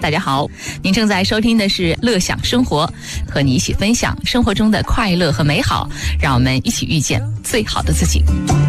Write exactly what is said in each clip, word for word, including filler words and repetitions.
大家好，您正在收听的是乐享生活，和你一起分享生活中的快乐和美好，让我们一起遇见最好的自己。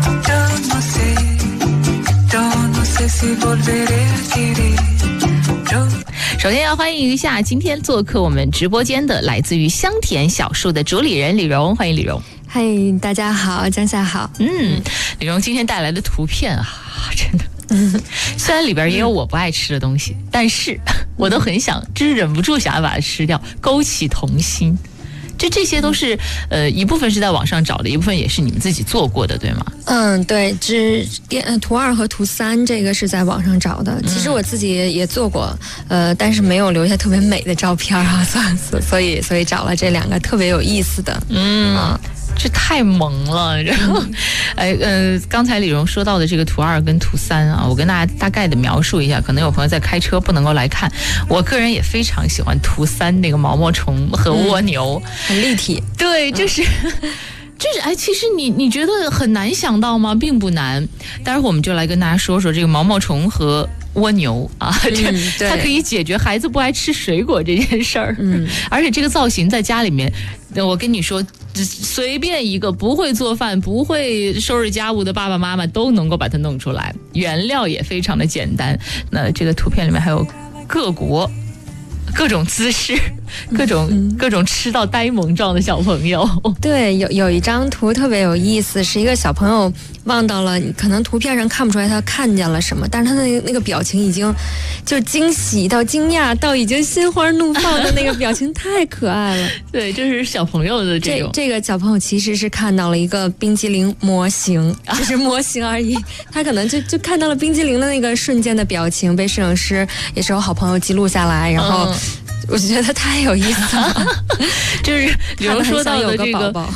首先要欢迎一下今天做客我们直播间的来自于香甜小树的主理人李荣，欢迎李荣。 嗨，大家好，江夏好。 嗯，李荣今天带来的图片啊，真的。嗯，虽然里边也有我不爱吃的东西，但是我都很想，就是忍不住想要把它吃掉，勾起童心。就这些都是呃一部分是在网上找的，一部分也是你们自己做过的，对吗？ 嗯，对，只电图二和图三这个是在网上找的。其实我自己也也做过，呃，但是没有留下特别美的照片啊，所所以所以找了这两个特别有意思的。嗯。啊这太萌了，然后，哎，呃，刚才李荣说到的这个图二跟图三啊，我跟大家大概的描述一下，可能有朋友在开车不能够来看，我个人也非常喜欢图三那个毛毛虫和蜗牛， 嗯、很立体， 对，就是。嗯就是哎，其实你你觉得很难想到吗？并不难。待会儿我们就来跟大家说说这个毛毛虫和蜗牛啊， 嗯、 它可以解决孩子不爱吃水果这件事儿。嗯，而且这个造型在家里面，我跟你说，随便一个不会做饭、不会收拾家务的爸爸妈妈都能够把它弄出来，原料也非常的简单。那这个图片里面还有各国。各种姿势，各种、嗯、各种吃到呆萌状的小朋友。 对，有有一张图特别有意思，是一个小朋友望到了，可能图片上看不出来他看见了什么，但是他的那个表情已经就惊喜到惊讶到已经心花怒放的那个表情太可爱了。 对，就是小朋友的这种。 这这个小朋友其实是看到了一个冰激凌模型，只是模型而已。他可能就就看到了冰激凌的那个瞬间的表情，被摄影师也是我好朋友记录下来，然后。嗯我就觉得太有意思了， 就是比如说到的这个